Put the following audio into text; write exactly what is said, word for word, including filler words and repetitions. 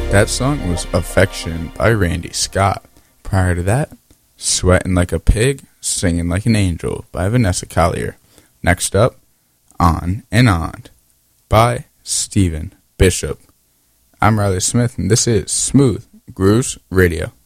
That song was Affection by Randy Scott. Prior to that, Sweating Like a Pig, Singing Like an Angel by Vanessa Collier. Next up, On and On by Stephen Bishop. I'm Riley Smith, and this is Smooth Grooves Radio.